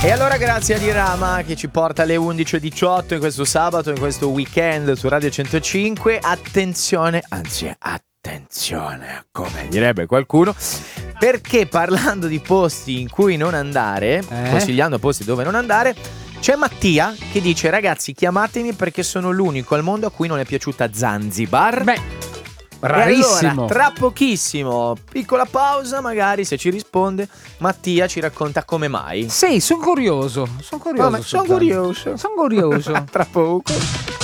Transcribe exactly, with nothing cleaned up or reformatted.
E allora grazie a Dirama che ci porta alle undici e diciotto in questo sabato, in questo weekend su Radio centocinque. Attenzione, anzi attenzione, come direbbe qualcuno, perché parlando di posti in cui non andare, Eh? consigliando posti dove non andare, c'è Mattia che dice: ragazzi, chiamatemi perché sono l'unico al mondo a cui non è piaciuta Zanzibar. Beh, E rarissimo. allora, tra pochissimo, piccola pausa, magari se ci risponde, Mattia ci racconta come mai. Sì, sono curioso. Sono curioso. Sono curioso. Sono curioso. Tra poco.